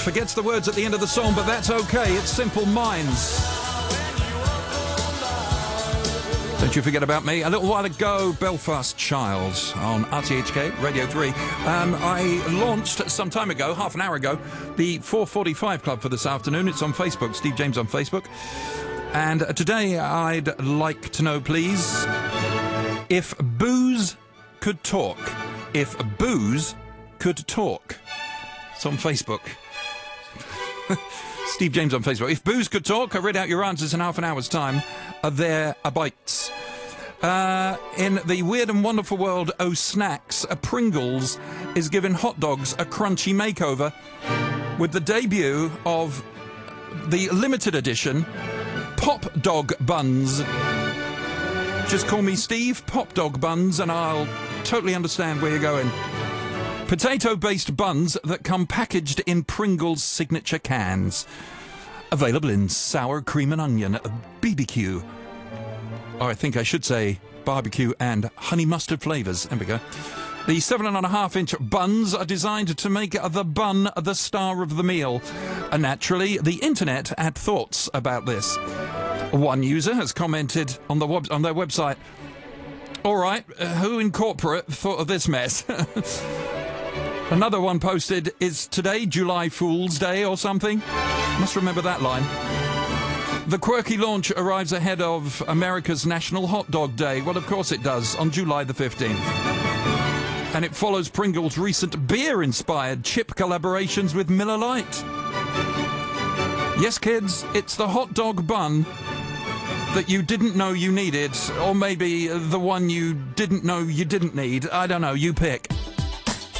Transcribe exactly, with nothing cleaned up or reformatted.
Forgets the words at the end of the song, but that's okay. It's Simple Minds. Don't you forget about me. A little while ago, Belfast Child on R T H K, Radio three. Um, I launched some time ago, half an hour ago, the four forty-five Club for this afternoon. It's on Facebook, Steve James on Facebook. And uh, today I'd like to know, please, if booze could talk. If booze could talk. It's on Facebook. Steve James on Facebook. If booze could talk, I read out your answers in half an hour's time. Are there a bites? Uh, in the weird and wonderful world of snacks, a Pringles is giving hot dogs a crunchy makeover with the debut of the limited edition Pop Dog Buns. Just call me Steve, Pop Dog Buns, and I'll totally understand where you're going. Potato-based buns that come packaged in Pringles signature cans. Available in sour cream and onion, B B Q. Or I think I should say barbecue and honey mustard flavours. There we go. The seven and a half inch buns are designed to make the bun the star of the meal. And naturally, the internet had thoughts about this. One user has commented on the web- on their website, "All right, uh, who in corporate thought of this mess?" Another one posted, "Is today July Fool's Day or something?" Must remember that line. The quirky launch arrives ahead of America's National Hot Dog Day. Well, of course it does, on July the fifteenth. And it follows Pringles' recent beer-inspired chip collaborations with Miller Lite. Yes, kids, it's the hot dog bun that you didn't know you needed, or maybe the one you didn't know you didn't need. I don't know, you pick.